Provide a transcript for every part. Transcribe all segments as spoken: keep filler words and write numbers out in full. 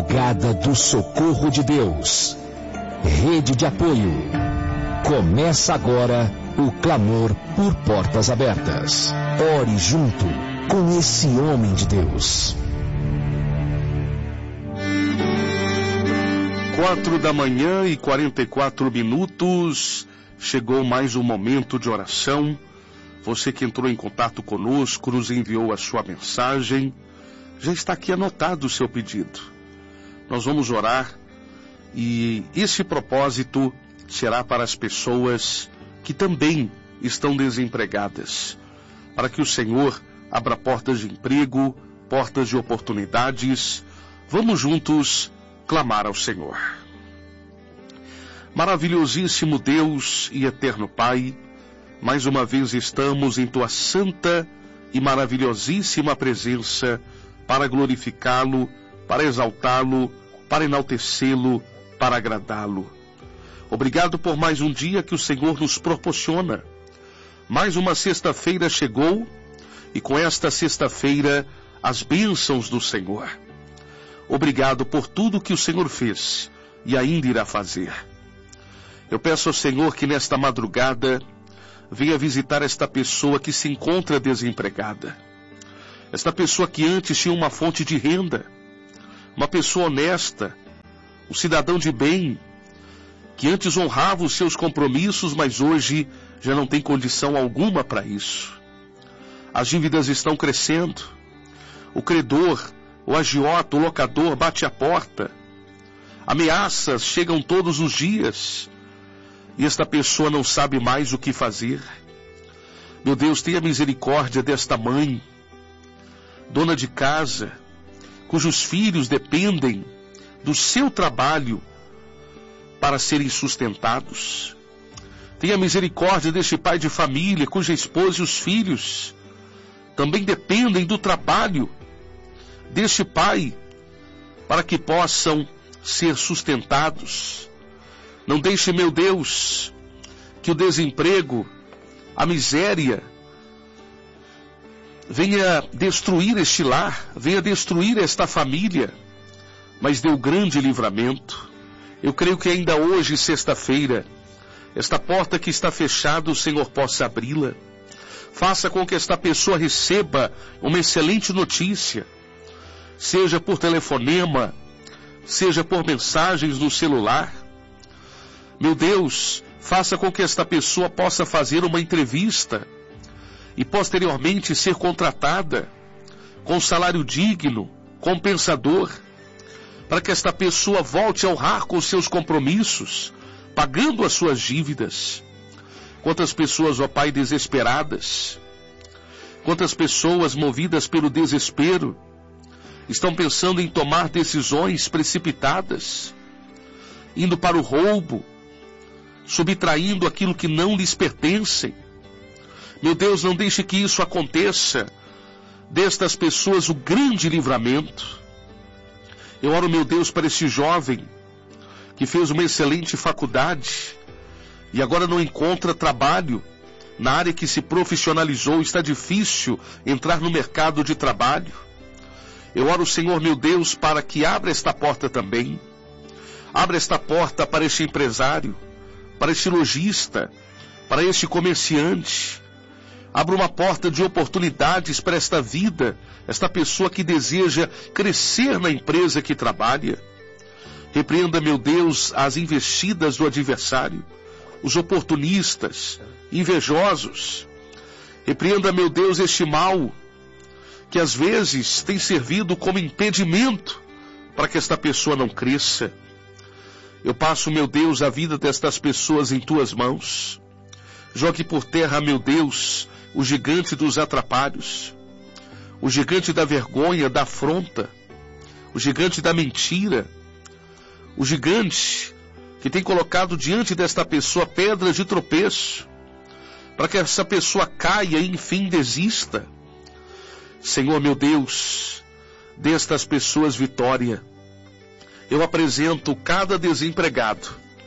Madrugada do Socorro de Deus. Rede de apoio. Começa agora o clamor por portas abertas. Ore junto com esse homem de Deus. Quatro da manhã e quarenta e quatro minutos. Chegou mais um momento de oração. Você que entrou em contato conosco, nos enviou a sua mensagem. Já está aqui anotado o seu pedido. Nós vamos orar e esse propósito será para as pessoas que também estão desempregadas, para que o Senhor abra portas de emprego, portas de oportunidades. Vamos juntos clamar ao Senhor. Maravilhosíssimo Deus e eterno Pai, mais uma vez estamos em Tua santa e maravilhosíssima presença para glorificá-lo, para exaltá-lo, para enaltecê-lo, para agradá-lo. Obrigado por mais um dia que o Senhor nos proporciona. Mais uma sexta-feira chegou e com esta sexta-feira as bênçãos do Senhor. Obrigado por tudo que o Senhor fez e ainda irá fazer. Eu peço ao Senhor que nesta madrugada venha visitar esta pessoa que se encontra desempregada. Esta pessoa que antes tinha uma fonte de renda, uma pessoa honesta, um cidadão de bem, que antes honrava os seus compromissos, mas hoje já não tem condição alguma para isso. As dívidas estão crescendo. O credor, o agiota, o locador bate a porta. Ameaças chegam todos os dias. E esta pessoa não sabe mais o que fazer. Meu Deus, tenha misericórdia desta mãe, dona de casa, cujos filhos dependem do seu trabalho para serem sustentados. Tenha misericórdia deste pai de família, cuja esposa e os filhos também dependem do trabalho deste pai para que possam ser sustentados. Não deixe, meu Deus, que o desemprego, a miséria, venha destruir este lar, venha destruir esta família, mas dê o grande livramento. Eu creio que ainda hoje, sexta-feira, esta porta que está fechada, o Senhor possa abri-la. Faça com que esta pessoa receba uma excelente notícia, seja por telefonema, seja por mensagens no celular. Meu Deus, faça com que esta pessoa possa fazer uma entrevista e posteriormente ser contratada com salário digno, compensador, para que esta pessoa volte a honrar com seus compromissos, pagando as suas dívidas. Quantas pessoas, ó Pai, desesperadas, quantas pessoas movidas pelo desespero, estão pensando em tomar decisões precipitadas, indo para o roubo, subtraindo aquilo que não lhes pertence. Meu Deus, não deixe que isso aconteça. Destas pessoas o grande livramento. Eu oro, meu Deus, para esse jovem que fez uma excelente faculdade e agora não encontra trabalho na área que se profissionalizou. Está difícil entrar no mercado de trabalho. Eu oro, Senhor, meu Deus, para que abra esta porta também. Abra esta porta para este empresário, para este lojista, para este comerciante. Abra uma porta de oportunidades para esta vida, esta pessoa que deseja crescer na empresa que trabalha. Repreenda, meu Deus, as investidas do adversário, os oportunistas, invejosos. Repreenda, meu Deus, este mal que às vezes tem servido como impedimento para que esta pessoa não cresça. Eu passo, meu Deus, a vida destas pessoas em Tuas mãos. Jogue por terra, meu Deus, o gigante dos atrapalhos, o gigante da vergonha, da afronta, o gigante da mentira, o gigante que tem colocado diante desta pessoa pedras de tropeço, para que essa pessoa caia e enfim desista. Senhor, meu Deus, destas pessoas vitória. Eu apresento cada desempregado,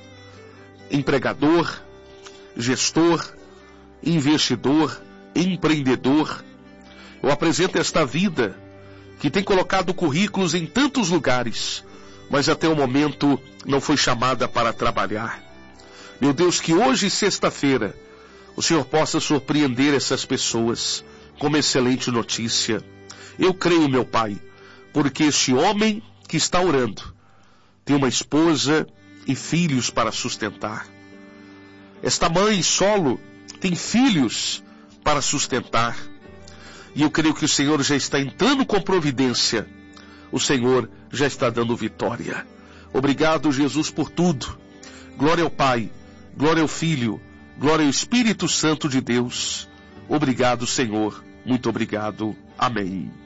empregador, gestor, investidor, empreendedor. Eu apresento esta vida que tem colocado currículos em tantos lugares, mas até o momento não foi chamada para trabalhar. Meu Deus, que hoje, sexta-feira, o Senhor possa surpreender essas pessoas com uma excelente notícia. Eu creio, meu Pai, porque este homem que está orando tem uma esposa e filhos para sustentar. Esta mãe solo tem filhos para sustentar. E eu creio que o Senhor já está entrando com providência. O Senhor já está dando vitória. Obrigado, Jesus, por tudo. Glória ao Pai, glória ao Filho, glória ao Espírito Santo de Deus. Obrigado, Senhor. Muito obrigado. Amém.